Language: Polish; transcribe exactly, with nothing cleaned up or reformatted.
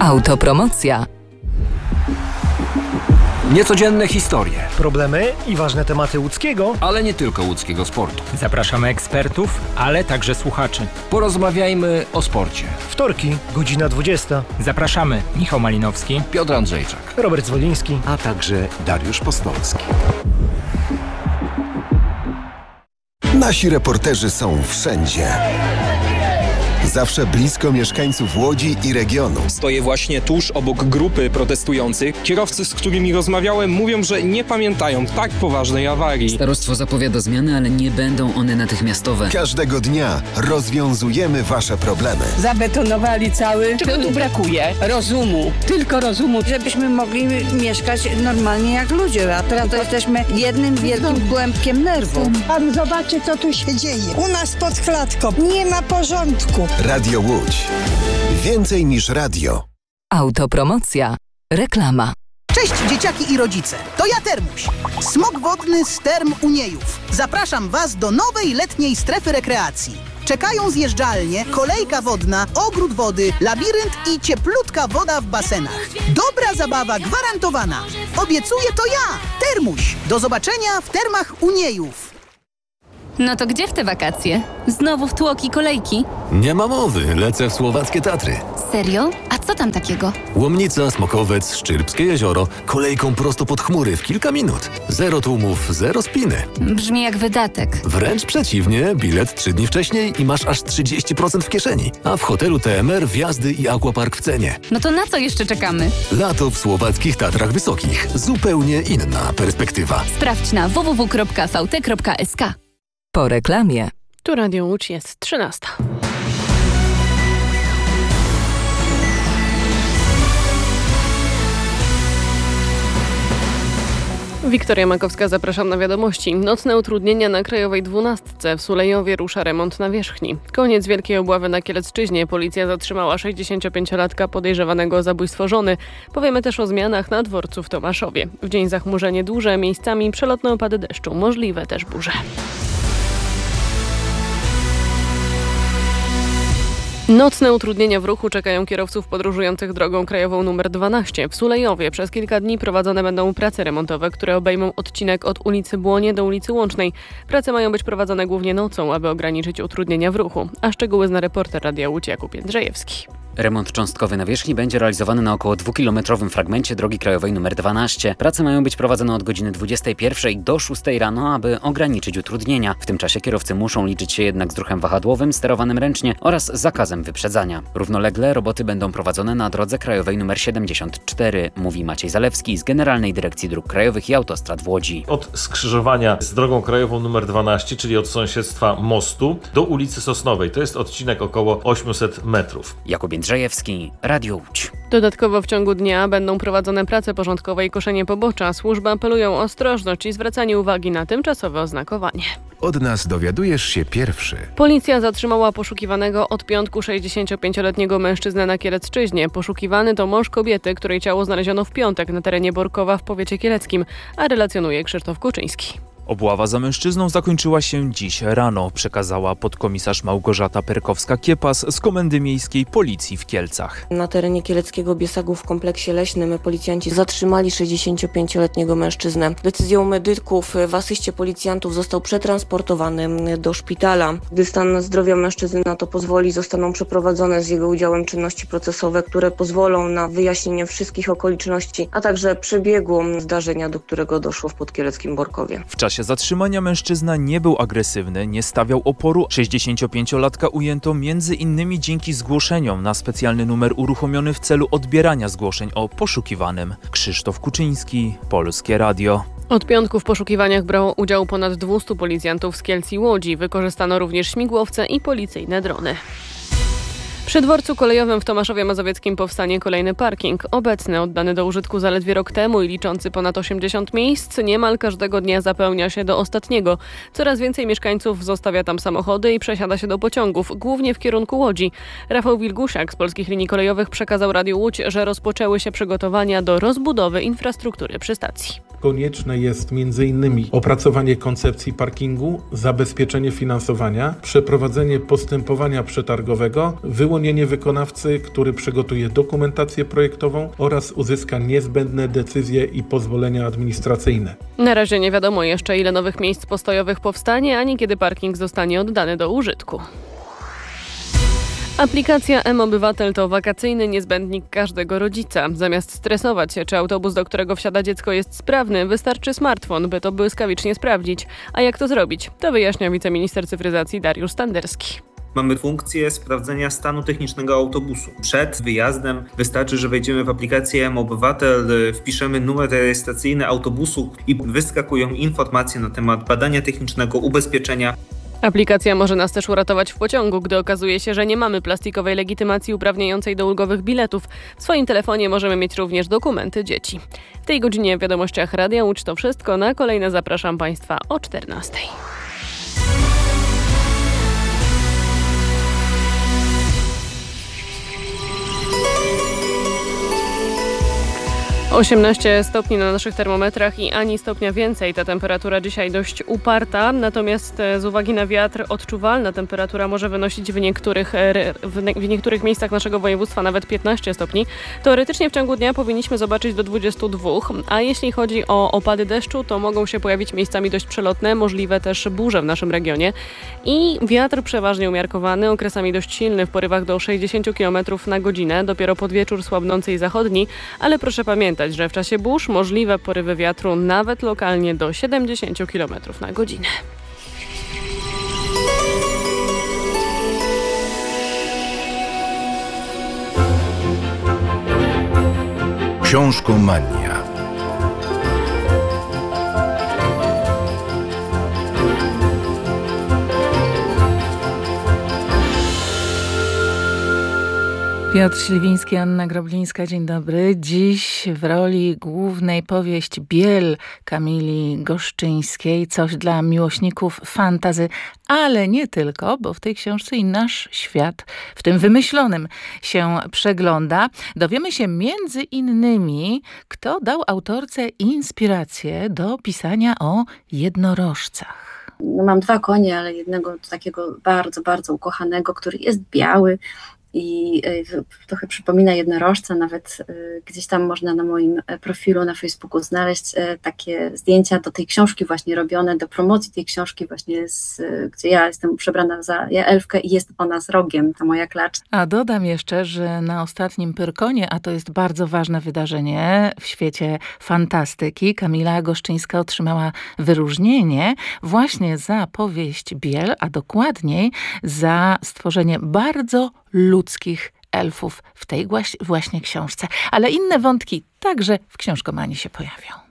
Autopromocja. Niecodzienne historie, problemy i ważne tematy łódzkiego, ale nie tylko łódzkiego sportu. Zapraszamy ekspertów, ale także słuchaczy. Porozmawiajmy o sporcie. Wtorki, godzina dwudziesta. Zapraszamy Michał Malinowski, Piotr Andrzejczak, Robert Zwoliński, a także Dariusz Postolski. Nasi reporterzy są wszędzie. Zawsze blisko mieszkańców Łodzi i regionu. Stoję właśnie tuż obok grupy protestujących. Kierowcy, z którymi rozmawiałem, mówią, że nie pamiętają tak poważnej awarii. Starostwo zapowiada zmiany, ale nie będą one natychmiastowe. Każdego dnia rozwiązujemy wasze problemy. Zabetonowali cały. Czego tu brakuje? Rozumu. Tylko rozumu. Żebyśmy mogli mieszkać normalnie jak ludzie, a teraz to jesteśmy jednym wielkim kłębkiem nerwów. Pan zobaczy, co tu się dzieje. U nas pod klatką nie ma porządku. Radio Łódź. Więcej niż radio. Autopromocja. Reklama. Cześć dzieciaki i rodzice, to ja Termuś, smok wodny z Term Uniejów. Zapraszam Was do nowej letniej strefy rekreacji. Czekają zjeżdżalnie, kolejka wodna, ogród wody, labirynt i cieplutka woda w basenach. Dobra zabawa gwarantowana. Obiecuję to ja, Termuś. Do zobaczenia w Termach Uniejów. No to gdzie w te wakacje? Znowu w tłoki kolejki? Nie ma mowy, lecę w słowackie Tatry. Serio? A co tam takiego? Łomnica, Smokowiec, Szczyrbskie jezioro, kolejką prosto pod chmury w kilka minut. Zero tłumów, zero spiny. Brzmi jak wydatek. Wręcz przeciwnie, bilet trzy dni wcześniej i masz aż trzydzieści procent w kieszeni. A w hotelu T M R wjazdy i aquapark w cenie. No to na co jeszcze czekamy? Lato w słowackich Tatrach Wysokich. Zupełnie inna perspektywa. Sprawdź na w w w kropka v t kropka s k. Po reklamie. Tu Radio Łódź, jest trzynasta. Wiktoria Makowska, zapraszam na wiadomości. Nocne utrudnienia na Krajowej dwunastce. W Sulejowie rusza remont nawierzchni. Koniec wielkiej obławy na Kielecczyźnie. Policja zatrzymała sześćdziesięciopięciolatka podejrzewanego o zabójstwo żony. Powiemy też o zmianach na dworcu w Tomaszowie. W dzień zachmurzenie duże, miejscami przelotne opady deszczu. Możliwe też burze. Nocne utrudnienia w ruchu czekają kierowców podróżujących drogą krajową nr dwanaście. W Sulejowie przez kilka dni prowadzone będą prace remontowe, które obejmą odcinek od ulicy Błonie do ulicy Łącznej. Prace mają być prowadzone głównie nocą, aby ograniczyć utrudnienia w ruchu. A szczegóły zna reporter Radia Łódź Jakub Jędrzejewski. Remont cząstkowy nawierzchni będzie realizowany na około dwukilometrowym fragmencie drogi krajowej nr dwanaście. Prace mają być prowadzone od godziny dwudziestej pierwszej do szóstej rano, aby ograniczyć utrudnienia. W tym czasie kierowcy muszą liczyć się jednak z ruchem wahadłowym, sterowanym ręcznie oraz zakazem wyprzedzania. Równolegle roboty będą prowadzone na drodze krajowej nr siedemdziesiąt cztery, mówi Maciej Zalewski z Generalnej Dyrekcji Dróg Krajowych i Autostrad w Łodzi. Od skrzyżowania z drogą krajową nr dwanaście, czyli od sąsiedztwa mostu, do ulicy Sosnowej. To jest odcinek około osiemset metrów. Jakub Jędrzejewski, Radio Łódź. Dodatkowo w ciągu dnia będą prowadzone prace porządkowe i koszenie pobocza. Służby apelują o ostrożność i zwracanie uwagi na tymczasowe oznakowanie. Od nas dowiadujesz się pierwszy. Policja zatrzymała poszukiwanego od piątku sześćdziesięciopięcioletniego mężczyznę na Kielecczyźnie. Poszukiwany to mąż kobiety, której ciało znaleziono w piątek na terenie Borkowa w powiecie kieleckim, a relacjonuje Krzysztof Kuczyński. Obława za mężczyzną zakończyła się dziś rano, przekazała podkomisarz Małgorzata Perkowska-Kiepas z Komendy Miejskiej Policji w Kielcach. Na terenie Kieleckiego Biesagu w kompleksie leśnym policjanci zatrzymali sześćdziesięciopięcioletniego mężczyznę. Decyzją medyków w asyście policjantów został przetransportowany do szpitala. Gdy stan zdrowia mężczyzny na to pozwoli, zostaną przeprowadzone z jego udziałem czynności procesowe, które pozwolą na wyjaśnienie wszystkich okoliczności, a także przebiegu zdarzenia, do którego doszło w podkieleckim Borkowie. W czasie zatrzymania mężczyzna nie był agresywny, nie stawiał oporu. sześćdziesięciopięciolatka ujęto między innymi dzięki zgłoszeniom na specjalny numer uruchomiony w celu odbierania zgłoszeń o poszukiwanym. Krzysztof Kuczyński, Polskie Radio. Od piątku w poszukiwaniach brało udział ponad dwustu policjantów z Kielc i Łodzi. Wykorzystano również śmigłowce i policyjne drony. Przy dworcu kolejowym w Tomaszowie Mazowieckim powstanie kolejny parking. Obecny, oddany do użytku zaledwie rok temu i liczący ponad osiemdziesiąt miejsc, niemal każdego dnia zapełnia się do ostatniego. Coraz więcej mieszkańców zostawia tam samochody i przesiada się do pociągów, głównie w kierunku Łodzi. Rafał Wilgusiak z Polskich Linii Kolejowych przekazał Radiu Łódź, że rozpoczęły się przygotowania do rozbudowy infrastruktury przy stacji. konieczne jest między innymi opracowanie koncepcji parkingu, zabezpieczenie finansowania, przeprowadzenie postępowania przetargowego, wyłonienie wykonawcy, który przygotuje dokumentację projektową oraz uzyska niezbędne decyzje i pozwolenia administracyjne. Na razie nie wiadomo jeszcze, ile nowych miejsc postojowych powstanie, ani kiedy parking zostanie oddany do użytku. Aplikacja M-Obywatel to wakacyjny niezbędnik każdego rodzica. Zamiast stresować się, czy autobus, do którego wsiada dziecko, jest sprawny, wystarczy smartfon, by to błyskawicznie sprawdzić. A jak to zrobić? To wyjaśnia wiceminister cyfryzacji Dariusz Standerski. Mamy funkcję sprawdzenia stanu technicznego autobusu. Przed wyjazdem wystarczy, że wejdziemy w aplikację M-Obywatel, wpiszemy numer rejestracyjny autobusu i wyskakują informacje na temat badania technicznego, ubezpieczenia. Aplikacja może nas też uratować w pociągu, gdy okazuje się, że nie mamy plastikowej legitymacji uprawniającej do ulgowych biletów. W swoim telefonie możemy mieć również dokumenty dzieci. W tej godzinie w Wiadomościach Radia Łódź to wszystko. Na kolejne zapraszam Państwa o czternastej. osiemnaście stopni na naszych termometrach i ani stopnia więcej. Ta temperatura dzisiaj dość uparta, natomiast z uwagi na wiatr odczuwalna temperatura może wynosić w niektórych, w niektórych miejscach naszego województwa nawet piętnaście stopni. Teoretycznie w ciągu dnia powinniśmy zobaczyć do dwudziestu dwóch, a jeśli chodzi o opady deszczu, to mogą się pojawić miejscami dość przelotne, możliwe też burze w naszym regionie. I wiatr przeważnie umiarkowany, okresami dość silny w porywach do sześćdziesięciu kilometrów na godzinę, dopiero pod wieczór słabnący i zachodni, ale proszę pamiętać, że w czasie burz możliwe porywy wiatru nawet lokalnie do siedemdziesięciu kilometrów na godzinę. Książkomania. Piotr Śliwiński, Anna Groblińska, dzień dobry. Dziś w roli głównej powieść Biel Kamili Goszczyńskiej. Coś dla miłośników fantasy, ale nie tylko, bo w tej książce i nasz świat, w tym wymyślonym, się przegląda. Dowiemy się między innymi, kto dał autorce inspirację do pisania o jednorożcach. Mam dwa konie, ale jednego takiego bardzo, bardzo ukochanego, który jest biały. I trochę przypomina jednorożca, nawet gdzieś tam można na moim profilu na Facebooku znaleźć takie zdjęcia do tej książki właśnie robione, do promocji tej książki właśnie, z, gdzie ja jestem przebrana za ja elfkę i jest ona z rogiem, ta moja klacz. A dodam jeszcze, że na ostatnim Pyrkonie, a to jest bardzo ważne wydarzenie w świecie fantastyki, Kamila Goszczyńska otrzymała wyróżnienie właśnie za powieść Biel, a dokładniej za stworzenie bardzo ludzkich elfów w tej właśnie książce. Ale inne wątki także w Książkomanii się pojawią.